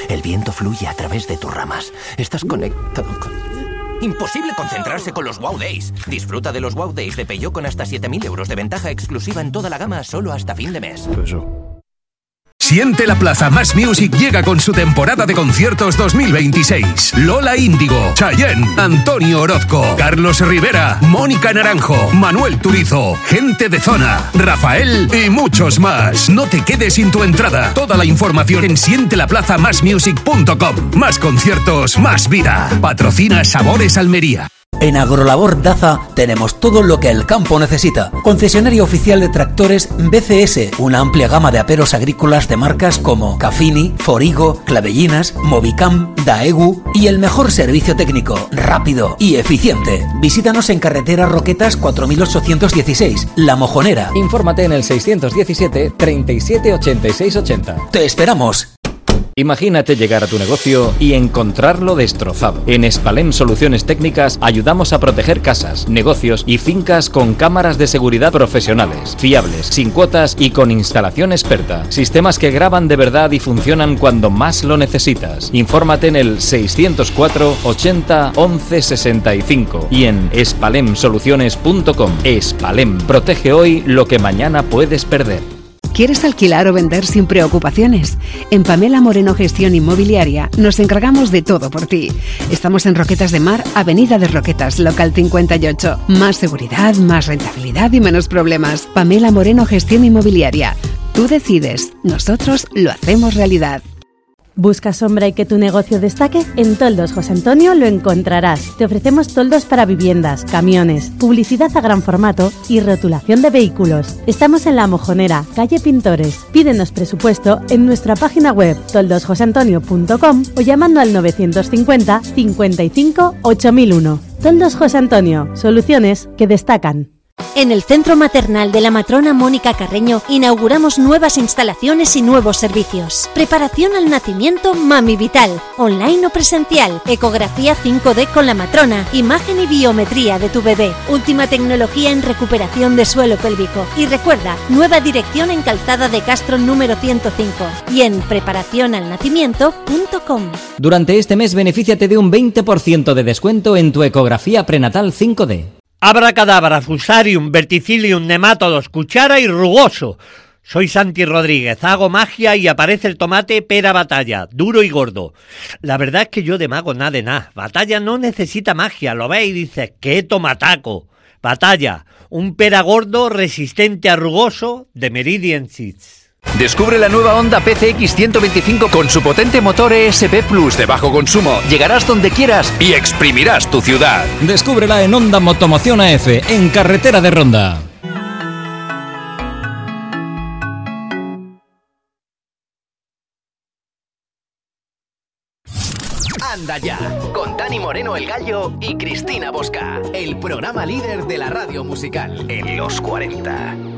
El viento fluye a través de tus ramas. Estás conectado con... Imposible concentrarse con los Wow Days. Disfruta de los Wow Days de Peugeot con hasta 7.000 euros de ventaja exclusiva en toda la gama solo hasta fin de mes. Siente la Plaza Más Music llega con su temporada de conciertos 2026. Lola Índigo, Chayanne, Antonio Orozco, Carlos Rivera, Mónica Naranjo, Manuel Turizo, Gente de Zona, Rafael y muchos más. No te quedes sin tu entrada. Toda la información en sientelaplazamasmusic.com. Más conciertos, más vida. Patrocina Sabores Almería. En Agrolabor Daza tenemos todo lo que el campo necesita. Concesionario oficial de tractores BCS, una amplia gama de aperos agrícolas de marcas como Cafini, Forigo, Clavellinas, Movicam, Daegu y el mejor servicio técnico, rápido y eficiente. Visítanos en carretera Roquetas 4816, La Mojonera. Infórmate en el 617 37 86 80. ¡Te esperamos! Imagínate llegar a tu negocio y encontrarlo destrozado. En Spalem Soluciones Técnicas ayudamos a proteger casas, negocios y fincas con cámaras de seguridad profesionales, fiables, sin cuotas y con instalación experta. Sistemas que graban de verdad y funcionan cuando más lo necesitas. Infórmate en el 604 80 11 65 y en spalemsoluciones.com. Spalem, protege hoy lo que mañana puedes perder. ¿Quieres alquilar o vender sin preocupaciones? En Pamela Moreno Gestión Inmobiliaria nos encargamos de todo por ti. Estamos en Roquetas de Mar, Avenida de Roquetas, local 58. Más seguridad, más rentabilidad y menos problemas. Pamela Moreno Gestión Inmobiliaria. Tú decides, nosotros lo hacemos realidad. ¿Buscas sombra y que tu negocio destaque? En Toldos José Antonio lo encontrarás. Te ofrecemos toldos para viviendas, camiones, publicidad a gran formato y rotulación de vehículos. Estamos en La Mojonera, calle Pintores. Pídenos presupuesto en nuestra página web toldosjoseantonio.com o llamando al 950 55 8001. Toldos José Antonio, soluciones que destacan. En el Centro Maternal de la Matrona Mónica Carreño inauguramos nuevas instalaciones y nuevos servicios. Preparación al nacimiento Mami Vital, online o presencial, ecografía 5D con la matrona, imagen y biometría de tu bebé, última tecnología en recuperación de suelo pélvico. Y recuerda, nueva dirección en Calzada de Castro número 105 y en preparacionalnacimiento.com. Durante este mes benefíciate de un 20% de descuento en tu ecografía prenatal 5D. Abracadabra, Fusarium, Verticillium, Nemátodos, cuchara y rugoso. Soy Santi Rodríguez, hago magia y aparece el tomate pera Batalla, duro y gordo. La verdad es que yo de mago nada de nada. Batalla no necesita magia, lo ves y dices, ¡qué tomataco! Batalla, un pera gordo resistente a rugoso de Meridian Seeds. Descubre la nueva Honda PCX 125 con su potente motor ESP Plus de bajo consumo. Llegarás donde quieras y exprimirás tu ciudad. Descúbrela en Honda Motomoción AF, en carretera de Ronda. Anda ya, con Dani Moreno el Gallo y Cristina Bosca, el programa líder de la radio musical en los 40.